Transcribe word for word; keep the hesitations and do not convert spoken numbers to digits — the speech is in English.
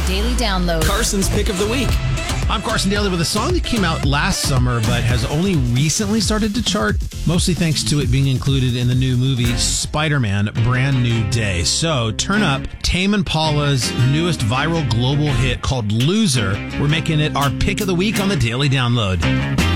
Daily Download. Carson's Pick of the Week. I'm Carson Daly with a song that came out last summer but has only recently started to chart, mostly thanks to it being included in the new movie Spider-Man Brand New Day. So turn up Tame Impala's newest viral global hit called Loser. We're making it our pick of the week on the Daily Download.